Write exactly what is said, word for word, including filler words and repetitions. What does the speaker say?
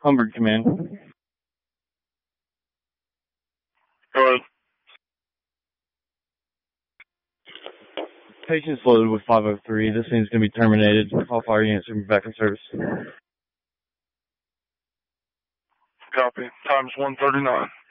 Humbert Command. Go ahead. Patient's loaded with five oh three. This thing's going to be terminated. All fire units are back in service. Copy. Time's one thirty-nine.